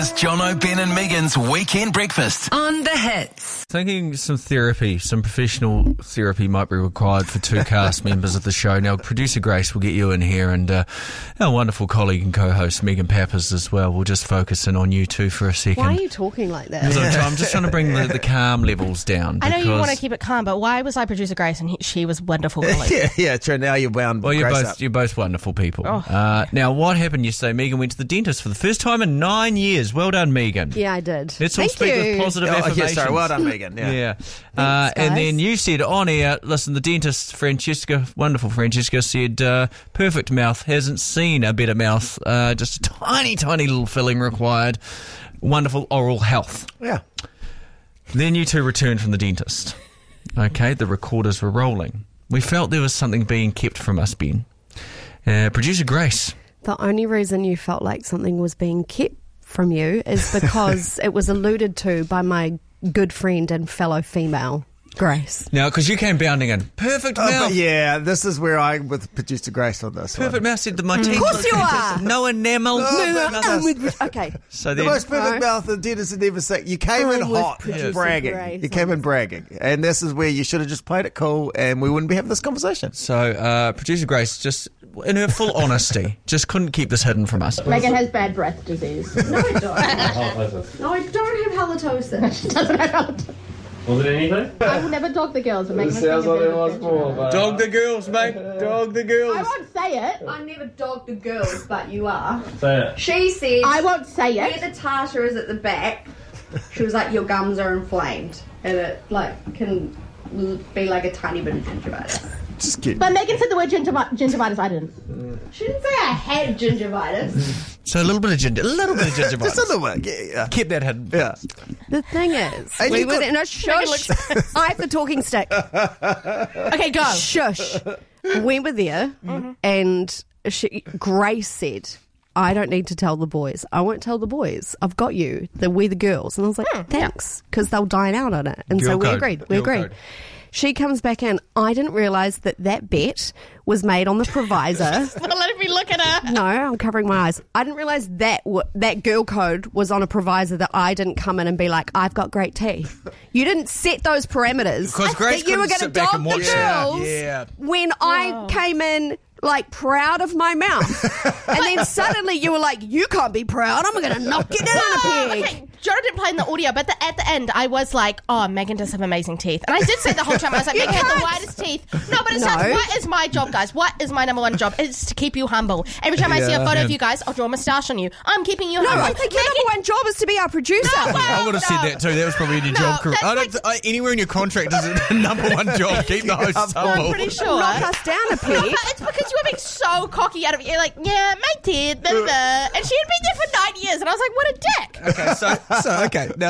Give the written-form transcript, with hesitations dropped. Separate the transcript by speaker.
Speaker 1: It's Jono, Ben and Megan's Weekend Breakfast.
Speaker 2: On the hits.
Speaker 3: Thinking some professional therapy might be required for two cast members of the show. Now, producer Grace will get you in here, and our wonderful colleague and co-host Megan Pappas as well. We'll just focus in on you two for a second.
Speaker 4: Why are you talking like that?
Speaker 3: Because I'm just trying to bring the calm levels down.
Speaker 5: I know you want to keep it calm, but why was I producer Grace and she was wonderful colleague?
Speaker 6: yeah, true. Now you're wound.
Speaker 3: Well,
Speaker 6: Grace up.
Speaker 3: you're both wonderful people.
Speaker 5: Oh.
Speaker 3: Now, what happened yesterday? Megan went to the dentist for the first time in 9 years. Well done, Megan.
Speaker 4: Yeah, I did.
Speaker 3: Let's all
Speaker 4: Thank
Speaker 3: speak
Speaker 4: you.
Speaker 3: with positive affirmations.
Speaker 6: Sorry, well done, Megan.
Speaker 3: Yeah.
Speaker 4: Thanks,
Speaker 3: and
Speaker 4: guys.
Speaker 3: then you said on air, listen, the dentist, wonderful Francesca, said perfect mouth, hasn't seen a better mouth, just a tiny, tiny little filling required. Wonderful oral health.
Speaker 6: Yeah.
Speaker 3: Then you two returned from the dentist. Okay, the recorders were rolling. We felt there was something being kept from us, Ben. Producer Grace.
Speaker 4: The only reason you felt like something was being kept from you is because it was alluded to by my good friend and fellow female, Grace.
Speaker 3: Now, because you came bounding in. Perfect mouth.
Speaker 6: But yeah, this is where I with producer Grace on this.
Speaker 3: Perfect
Speaker 6: one.
Speaker 3: mouth, said my teeth.
Speaker 4: Of course you
Speaker 3: look
Speaker 4: are.
Speaker 3: fantastic. No enamel.
Speaker 4: Okay.
Speaker 3: So
Speaker 6: The
Speaker 3: then,
Speaker 6: most perfect
Speaker 4: No.
Speaker 6: mouth the dentist had ever seen. You came in
Speaker 4: I'm with
Speaker 6: hot,
Speaker 4: producer
Speaker 6: bragging.
Speaker 4: Grace
Speaker 6: You came
Speaker 4: on
Speaker 6: in bragging, and this is where you should have just played it cool, and we wouldn't be having this conversation.
Speaker 3: So, producer Grace, just in her full honesty, just couldn't keep this hidden from us.
Speaker 7: Megan has bad breath disease. No, I don't. No, I don't have halitosis. She doesn't have halitosis.
Speaker 8: Was it anything?
Speaker 7: I will never dog the girls. And Megan
Speaker 8: Sounds like it was more, but...
Speaker 3: Dog the girls, mate. Dog the girls.
Speaker 7: I won't say it. I never dog the girls, but you are.
Speaker 8: Say it.
Speaker 9: She said,
Speaker 7: I won't say
Speaker 9: where
Speaker 7: it.
Speaker 9: the tartar is at the back, she was like, your gums are inflamed. And it, like, can be like a tiny bit of gingivitis.
Speaker 6: Just kidding.
Speaker 7: But Megan said the word gingivitis. I didn't. She didn't say I had gingivitis.
Speaker 3: So a little bit of gingivitis.
Speaker 6: Just a little bit. Yeah.
Speaker 3: Keep that hidden.
Speaker 6: Yeah.
Speaker 4: The thing is,
Speaker 6: And
Speaker 4: we
Speaker 6: you
Speaker 4: were
Speaker 6: got-
Speaker 4: no shush. I have the talking stick.
Speaker 5: Okay, go.
Speaker 4: Shush. We were there, and Grace said, I don't need to tell the boys. I won't tell the boys. I've got you. We're the girls. And I was like, thanks, because they'll dine out on it. And
Speaker 3: Girl
Speaker 4: so we
Speaker 3: code.
Speaker 4: agreed.
Speaker 3: Girl code.
Speaker 4: She comes back in. I didn't realise that bet was made on the provisor.
Speaker 5: Let me look at her.
Speaker 4: No, I'm covering my eyes. I didn't realise that girl code was on a provisor that I didn't come in and be like, I've got great teeth. You didn't set those parameters
Speaker 3: Because Grace
Speaker 4: that you were
Speaker 3: couldn't
Speaker 4: going to
Speaker 3: sit back
Speaker 4: dog
Speaker 3: and
Speaker 4: the
Speaker 3: watch
Speaker 4: girls
Speaker 3: that. Yeah.
Speaker 4: when I came in like proud of my mouth. And then suddenly you were like, you can't be proud. I'm going to knock you down a peg.
Speaker 5: Okay, Jonah didn't play in the audio, but at the end, I was like, oh, Megan does have amazing teeth. And I did say the whole time, I was like, Megan has the whitest teeth. No, but it's not.
Speaker 4: No.
Speaker 5: What is my job, guys? What is my number one job? It's to keep you humble. Every time I see a photo of you guys, I'll draw a moustache on you. I'm keeping you
Speaker 4: No,
Speaker 5: humble.
Speaker 4: I think your number one job is to be our producer.
Speaker 5: No, well,
Speaker 3: I would have said that too. That was probably in your job career.
Speaker 5: that's
Speaker 3: I don't
Speaker 5: like-
Speaker 3: anywhere in your contract is it the number one job. Keep the hosts humble.
Speaker 5: I'm pretty sure.
Speaker 4: Knock us down a
Speaker 5: No,
Speaker 4: peg.
Speaker 5: but it's because you were being so cocky out of it. You're like, yeah, my teeth, blah, blah, blah. And she had been there for 9 years, and I was like, what a dick.
Speaker 3: Okay, so okay. Now